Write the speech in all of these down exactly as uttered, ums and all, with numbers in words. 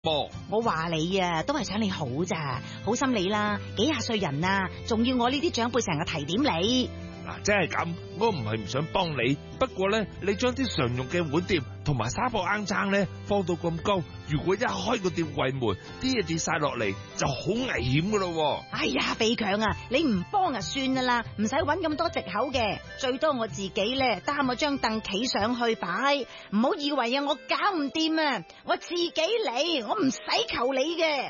噃。 我話你啊，都係想你好咋，好心你啦，幾廿歲人啊，仲要我呢啲長輩成日提點你。 嗱，即係咁，我唔係唔想幫你，不過咧，你將啲常用嘅碗碟同埋沙煲罌罉咧放到咁高，如果一開個碟櫃門，啲嘢跌晒落嚟，就好危險噶咯。 哎呀，肥強啊，你唔幫啊算噶啦，唔使搵咁多藉口嘅，最多我自己咧擔我張凳企上去擺，唔好以為啊我搞唔掂啊，我自己嚟，我唔使求你嘅。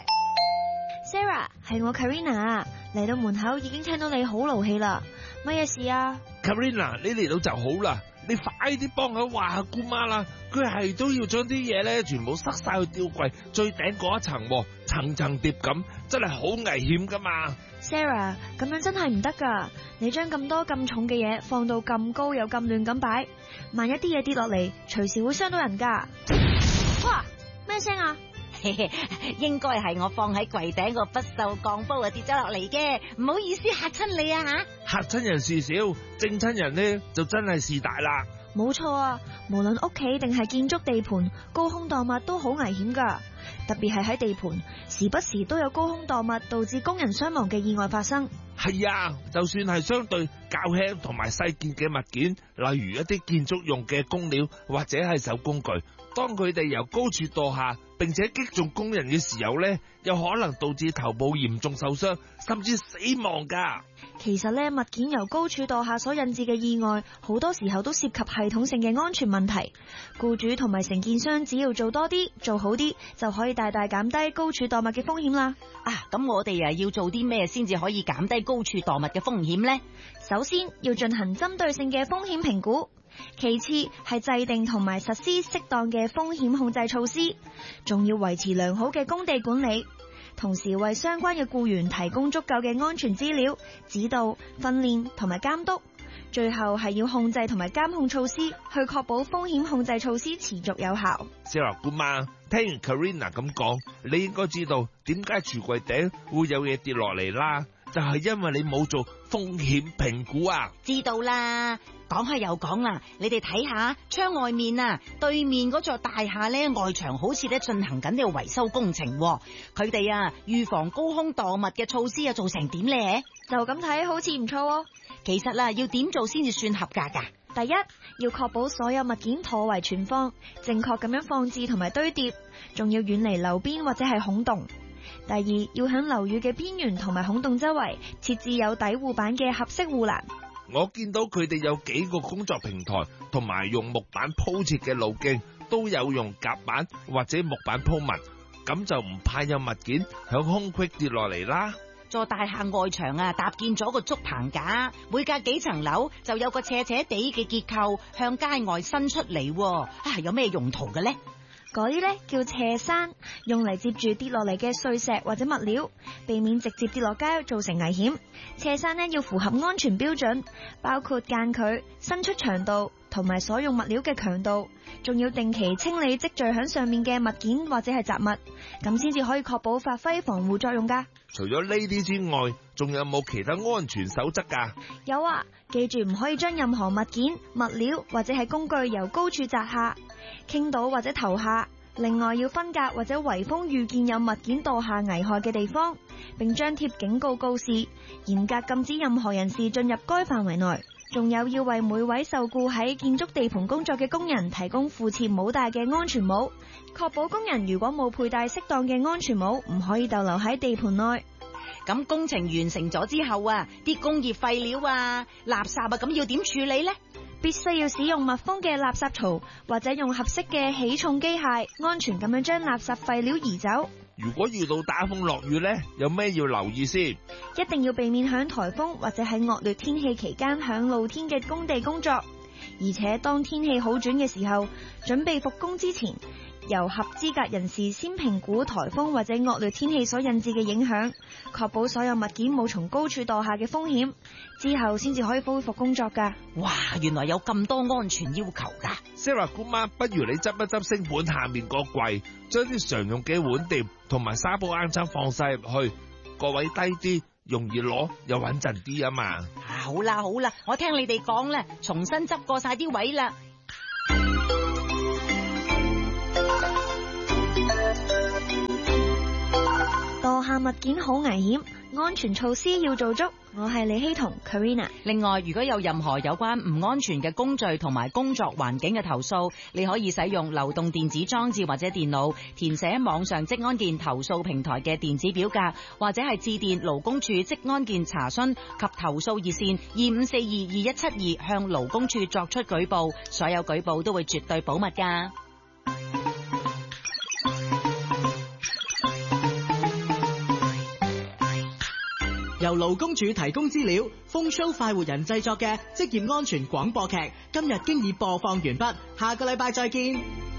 Sarah， 係我 Karina， 嚟到門口已經聽到你好勞氣啦，乜嘢事啊 Karina， 你嚟到就好啦，你快啲幫佢話下姑媽啦，佢係都要將啲嘢咧全部塞晒去吊櫃最頂嗰一層，層層疊咁，真係好危險噶嘛。 Sarah， 咁樣真係唔得噶，你將咁多咁重嘅嘢放到咁高又咁亂咁擺，萬一啲嘢跌落嚟，隨時會傷到人噶。哇，咩聲啊？ 應該係我放喺櫃頂個不鏽鋼煲啊跌咗落嚟嘅，唔好意思嚇親你啊吓！ 嚇親人事少，整親人呢就真係事大啦。 冇錯啊，無論屋企定係建築地盤，高空墮物都好危險噶，特別係喺地盤，時不時都有高空墮物導致工人傷亡嘅意外發生。 係啊，就算係相對較輕同埋細件嘅物件，例如一啲建築用嘅工料或者係手工具，當佢哋由高處墮下，並且擊中工人嘅時候呢，有可能導致頭部嚴重受傷，甚至死亡噶。 其實呢，物件由高處墮下所引致嘅意外，好多時候都涉及系統性嘅安全問題。僱主同埋承建商只要做多啲、做好啲，就可以大大減低高處墮物嘅風險啦。 啊，咁我哋啊要做啲咩先至可以減低高處墮物嘅風險呢？ 首先要進行針對性嘅風險評估，其次係制定同埋實施適當嘅風險控制措施，仲要維持良好嘅工地管理，同時為相關嘅僱員提供足夠嘅安全資料、指導、訓練同埋監督。最後係要控制同埋監控措施，去確保風險控制措施持續有效。 Sarah姑媽，聽完 Karina 咁講，你應該知道點解櫥櫃頂會有嘢跌落嚟啦，就係因為你冇做風險評估啊。 知道啦，講開又講啦，你哋睇下窗外面啊，對面嗰座大廈咧外牆好似咧進行緊呢個維修工程，佢哋啊預防高空墮物嘅措施啊做成點咧？ 就咁睇好似唔錯喎。 其實啦，要點做先至算合格噶？ 第一，要確保所有物件妥為存放，正確咁樣放置同埋堆疊，仲要遠離樓邊或者係孔洞。第二，要響樓宇嘅邊緣同埋孔洞周圍設置有底護板嘅合適護欄。 我見到佢哋有幾個工作平台，同埋用木板鋪設嘅路徑，都有用夾板或者木板鋪密，咁就唔怕有物件響空隙跌落嚟啦。 座大廈外牆啊，搭建咗個竹棚架，每隔幾層樓就有個斜斜地嘅結構向街外伸出嚟。啊，有咩用途嘅呢？ 嗰啲呢叫斜山，用嚟接住跌落嚟嘅碎石或者物料，避免直接跌落街造成危險。斜山呢要符合安全標準，包括間距、伸出長度同埋所用物料嘅強度，仲要定期清理積聚喺上面嘅物件或者係雜物，咁先至可以確保發揮防護作用噶。 除咗呢啲之外，仲有冇其他安全守則噶？ 有啊，記住唔可以將任何物件、物料或者係工具由高處砸下、傾倒或者投下。另外要分隔或者圍封遇見有物件墮下危害嘅地方，並張貼警告告示，嚴格禁止任何人士進入該範圍內。仲有要為每位受僱喺建築地盤工作嘅工人提供附設帽帶嘅安全帽，確保工人如果冇佩戴適當嘅安全帽，唔可以逗留喺地盤內。 咁工程完成咗之後啊，啲工業廢料啊、垃圾啊，咁要點處理呢？ 必須要使用密封嘅垃圾槽，或者用合適嘅起重機械，安全咁樣將垃圾廢料移走。 如果遇到打風落雨呢，有咩要留意先？ 一定要避免響颱風或者喺惡劣天氣期間響露天嘅工地工作，而且當天氣好轉嘅時候，準備復工之前，由合資格人士先評估颱風或者惡劣天氣所引致嘅影響，確保所有物件冇從高處墮下嘅風險，之後先至可以恢復工作噶。 哇，原來有咁多安全要求噶。 Sarah 姑媽，不如你執一執星盤下面個櫃，將啲常用嘅碗碟同埋沙煲罌罉放晒入去，個位低啲，容易攞又穩陣啲啊嘛。 啊，好啦好啦，我聽你哋講啦，重新執過晒啲位啦。 下物件好危險，安全措施要做足。我係李希彤 Karina。 另外，如果有任何有關唔安全嘅工序同埋工作環境嘅投訴，你可以使用流動電子裝置或者電腦填寫網上職安健投訴平台嘅電子表格，或者係致電勞工處職安健查詢及投訴熱線二五四二二一七二向勞工處作出舉報，所有舉報都會絕對保密㗎。 由勞工處提供資料，風騷快活人製作嘅職業安全廣播劇，今日經已播放完畢，下個禮拜再見。